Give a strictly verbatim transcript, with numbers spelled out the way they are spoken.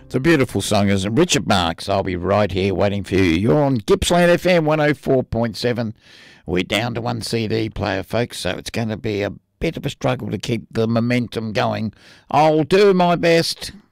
It's a beautiful song, isn't it? Richard Marx, I'll be right here waiting for you. You're on Gippsland F M one oh four point seven. We're down to one C D player, folks, so it's going to be a bit of a struggle to keep the momentum going. I'll do my best.